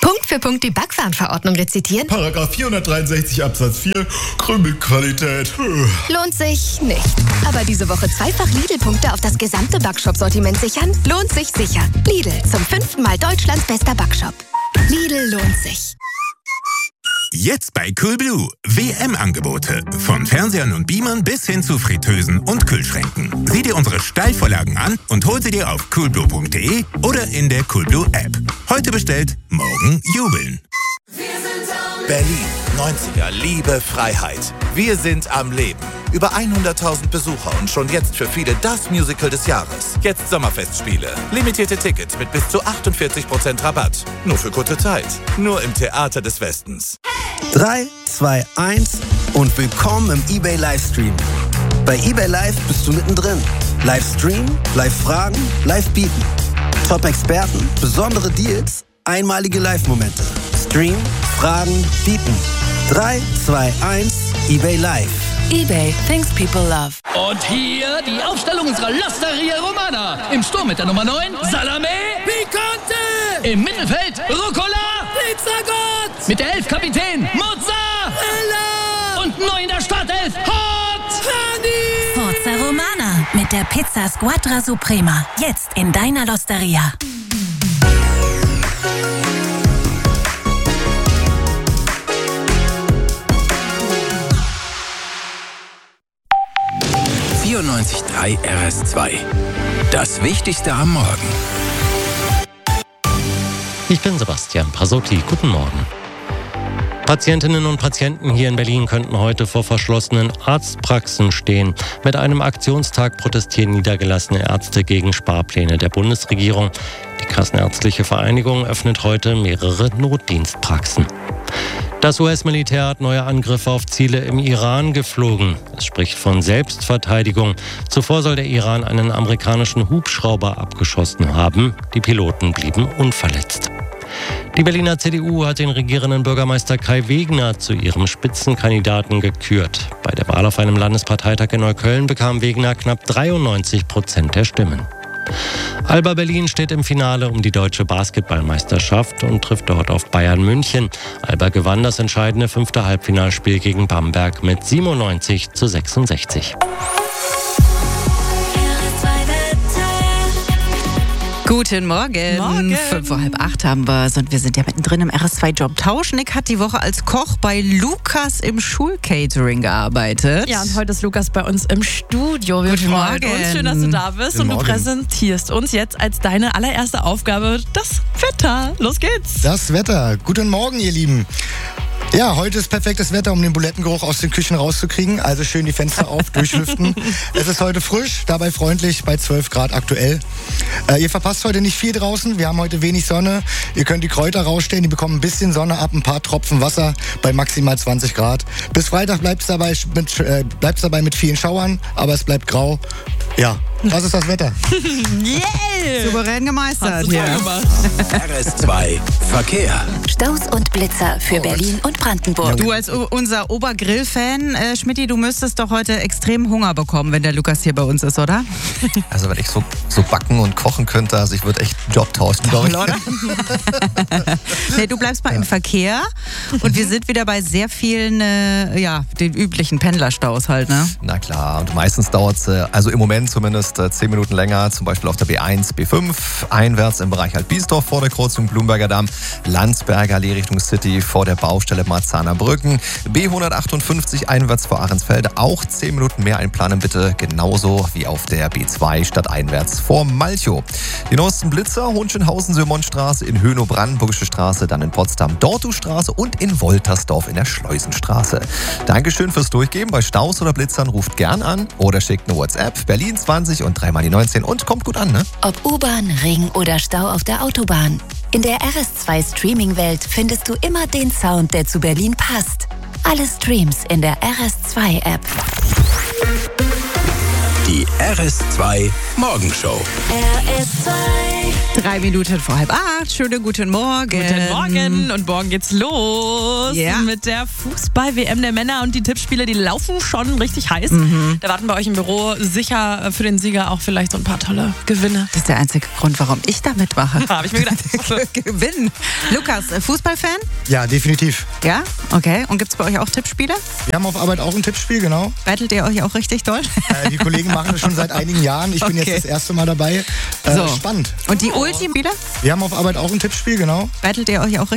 Punkt für Punkt die Backwarenverordnung rezitieren? Paragraph 463 Absatz 4, Krümelqualität. Lohnt sich nicht. Aber diese Woche zweifach Lidl-Punkte auf das gesamte Backshop-Sortiment sichern? Lohnt sich sicher. Lidl, zum 5. Mal Deutschlands bester Backshop. Lidl lohnt sich. Jetzt bei Coolblue. WM-Angebote. Von Fernsehern und Beamern bis hin zu Fritteusen und Kühlschränken. Sieh dir unsere Steilvorlagen an und hol sie dir auf coolblue.de oder in der Coolblue-App. Heute bestellt, morgen jubeln. Berlin, 90er, Liebe, Freiheit. Wir sind am Leben. Über 100.000 Besucher und schon jetzt für viele das Musical des Jahres. Jetzt Sommerfestspiele. Limitierte Tickets mit bis zu 48% Rabatt. Nur für kurze Zeit. Nur im Theater des Westens. 3, 2, 1 und willkommen im eBay Livestream. Bei eBay Live bist du mittendrin. Livestream, Live-Fragen, Live-Bieten. Top-Experten, besondere Deals, einmalige Live-Momente. Stream, Fragen, Bieten. 3, 2, 1, eBay Live. eBay, things people love. Und hier die Aufstellung unserer Losteria Romana. Im Sturm mit der Nummer 9, Salame Picante. Im Mittelfeld, Rucola Pizzagot. Mit der 11 Kapitän, Mozzarella. Und neu in der Startelf, Hot Honey. Forza Romana mit der Pizza Squadra Suprema. Jetzt in deiner Losteria. RS2. Das Wichtigste am Morgen. Ich bin Sebastian Pasotti. Guten Morgen. Patientinnen und Patienten hier in Berlin könnten heute vor verschlossenen Arztpraxen stehen. Mit einem Aktionstag protestieren niedergelassene Ärzte gegen Sparpläne der Bundesregierung. Die Kassenärztliche Vereinigung öffnet heute mehrere Notdienstpraxen. Das US-Militär hat neue Angriffe auf Ziele im Iran geflogen. Es spricht von Selbstverteidigung. Zuvor soll der Iran einen amerikanischen Hubschrauber abgeschossen haben. Die Piloten blieben unverletzt. Die Berliner CDU hat den regierenden Bürgermeister Kai Wegner zu ihrem Spitzenkandidaten gekürt. Bei der Wahl auf einem Landesparteitag in Neukölln bekam Wegner knapp 93% der Stimmen. Alba Berlin steht im Finale um die deutsche Basketballmeisterschaft und trifft dort auf Bayern München. Alba gewann das entscheidende 5. Halbfinalspiel gegen Bamberg mit 97:66. Guten Morgen. 7:45 haben wir es und wir sind ja mittendrin im RS2-Jobtausch. Nick hat die Woche als Koch bei Lukas im Schulcatering gearbeitet. Ja, und heute ist Lukas bei uns im Studio. Wir Guten freuen Morgen. uns. Schön, dass du da bist. Und du präsentierst uns jetzt als deine allererste Aufgabe das Wetter. Los geht's. Das Wetter. Guten Morgen, ihr Lieben. Ja, heute ist perfektes Wetter, um den Bulettengeruch aus den Küchen rauszukriegen. Also schön die Fenster auf, durchlüften. Es ist heute frisch, dabei freundlich bei 12 Grad aktuell. Ihr verpasst heute nicht viel draußen. Wir haben heute wenig Sonne. Ihr könnt die Kräuter rausstellen, die bekommen ein bisschen Sonne ab, ein paar Tropfen Wasser bei maximal 20 Grad. Bis Freitag bleibt es dabei mit vielen Schauern, aber es bleibt grau. Ja, das ist das Wetter. Yeah! Souverän gemeistert. Ja. RS2 Verkehr. Staus und Blitzer für Berlin und Brandenburg. Du als unser Obergrill-Fan, Schmidti, du müsstest doch heute extrem Hunger bekommen, wenn der Lukas hier bei uns ist, oder? Also wenn ich so backen und kochen könnte, also ich würde echt einen Job tauschen, glaube ich. Oder? Nee, du bleibst mal im Verkehr und wir sind wieder bei sehr vielen, den üblichen Pendlerstaus halt, ne? Na klar, und meistens dauert es, also im Moment zumindest 10 Minuten länger, zum Beispiel auf der B1, B5, einwärts im Bereich halt Biesdorf vor der Kreuzung Blumberger Damm, Landsberger Allee Richtung City vor der Baustelle Marzahner Brücken, B158 einwärts vor Ahrensfelde, auch 10 Minuten mehr einplanen bitte, genauso wie auf der B2 stadteinwärts vor Malchow. Die neuesten Blitzer, Hohenschönhausen-Sörmonstraße, in Hönow Brandenburgische Straße, dann in Potsdam Dortustraße und in Woltersdorf in der Schleusenstraße. Dankeschön fürs Durchgeben. Bei Staus oder Blitzern ruft gern an oder schickt eine WhatsApp. Berlin 20 und 3 mal die 19 und kommt gut an, ne? Ob U-Bahn, Ring oder Stau auf der Autobahn. In der RS2-Streaming-Welt findest du immer den Sound, der zu Berlin passt. Alle Streams in der RS2-App. Die RS2 Morgenshow. RS2. 3 Minuten vor 7:30. Schönen guten Morgen. Guten Morgen. Und morgen geht's los mit der Fußball-WM der Männer. Und die Tippspiele, die laufen schon richtig heiß. Da warten bei euch im Büro sicher für den Sieger auch vielleicht so ein paar tolle Gewinne. Das ist der einzige Grund, warum ich da mitmache. Habe ich mir gedacht. Gewinnen. Lukas, Fußballfan? Ja, definitiv. Ja? Okay. Und gibt's bei euch auch Tippspiele? Wir haben auf Arbeit auch ein Tippspiel, genau. Battelt ihr euch auch richtig doll? Die Kollegen machen das schon seit einigen Jahren. Ich bin jetzt das erste Mal dabei. Spannend. Und die Ultimspieler? Wir haben auf Arbeit auch ein Tippspiel, genau. Battelt ihr euch auch richtig